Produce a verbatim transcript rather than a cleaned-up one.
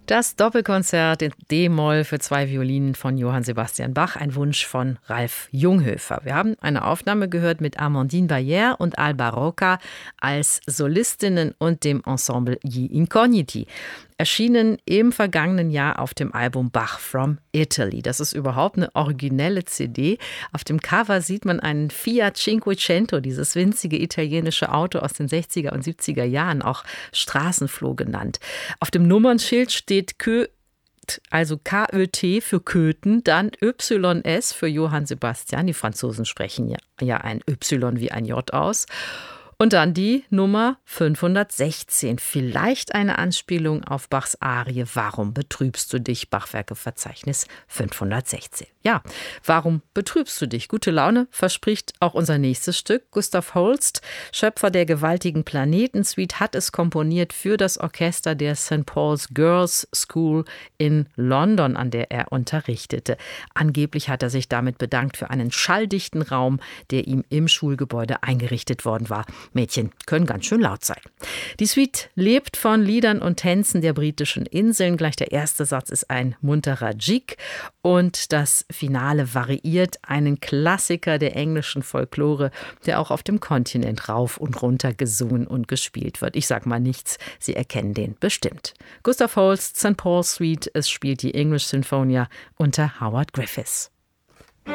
Das Doppelkonzert in D-Moll für zwei Violinen von Johann Sebastian Bach, ein Wunsch von Ralf Junghöfer. Wir haben eine Aufnahme gehört mit Amandine Bayer und Alba Roca als Solistinnen und dem Ensemble Gli Incogniti. Erschienen im vergangenen Jahr auf dem Album Bach from Italy. Das ist überhaupt eine originelle C D. Auf dem Cover sieht man einen Fiat Cinquecento, dieses winzige italienische Auto aus den sechziger und siebziger Jahren, auch Straßenfloh genannt. Auf dem Nummernschild steht Kö, also K Ö T für Köthen, dann Y S für Johann Sebastian. Die Franzosen sprechen ja, ja ein Y wie ein J aus. Und dann die Nummer fünfhundertsechzehn. Vielleicht eine Anspielung auf Bachs Arie Warum betrübst du dich? Bachwerkeverzeichnis fünfhundertsechzehn. Ja, warum betrübst du dich? Gute Laune verspricht auch unser nächstes Stück. Gustav Holst, Schöpfer der gewaltigen Planetensuite, hat es komponiert für das Orchester der Saint Paul's Girls' School in London, an der er unterrichtete. Angeblich hat er sich damit bedankt für einen schalldichten Raum, der ihm im Schulgebäude eingerichtet worden war. Mädchen können ganz schön laut sein. Die Suite lebt von Liedern und Tänzen der britischen Inseln. Gleich der erste Satz ist ein munterer Jig und das Finale variiert einen Klassiker der englischen Folklore, der auch auf dem Kontinent rauf und runter gesungen und gespielt wird. Ich sag mal nichts, Sie erkennen den bestimmt. Gustav Holst, Saint Paul's Suite, es spielt die English Sinfonia unter Howard Griffiths.